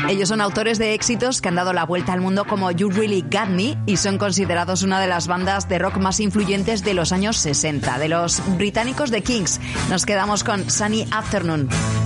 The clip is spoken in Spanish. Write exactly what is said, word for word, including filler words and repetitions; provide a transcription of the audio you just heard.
Ellos son autores de éxitos que han dado la vuelta al mundo como You Really Got Me y son considerados una de las bandas de rock más influyentes de los años sesenta. De los británicos The Kinks nos quedamos con Sunny Afternoon.